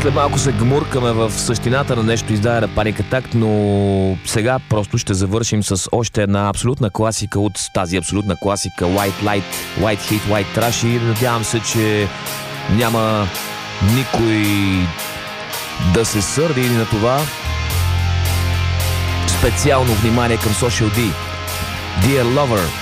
След малко се гмуркаме в същината на нещо издаде Panic Attack, но сега просто ще завършим с още една абсолютна класика от тази абсолютна класика White Light, White Heat, White Trash и надявам се, че няма никой да се сърди или на това. Специално внимание към Social D. Dear Lover.